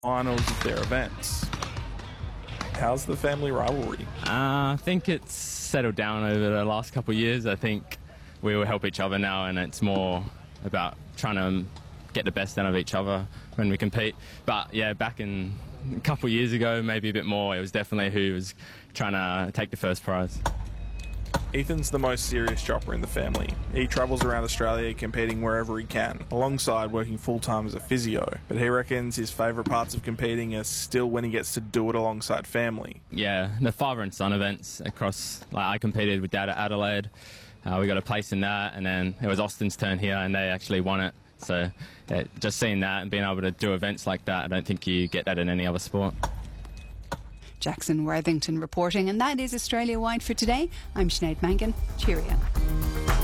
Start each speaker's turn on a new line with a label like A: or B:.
A: finals of their events. How's the family rivalry?
B: I think it's settled down over the last couple of years. I think we all help each other now, and it's more about trying to get the best out of each other when we compete. But yeah, back in a couple of years ago, maybe a bit more, it was definitely who was trying to take the first prize.
A: Ethan's the most serious chopper in the family. He travels around Australia competing wherever he can, alongside working full-time as a physio. But he reckons his favourite parts of competing are still when he gets to do it alongside family.
B: Yeah, the father and son events across, like I competed with Dad at Adelaide. We got a place in that, and then it was Austin's turn here and they actually won it. So yeah, just seeing that and being able to do events like that, I don't think you get that in any other sport.
C: Jackson Worthington reporting, and that is Australia Wide for today. I'm Sinead Mangan. Cheerio.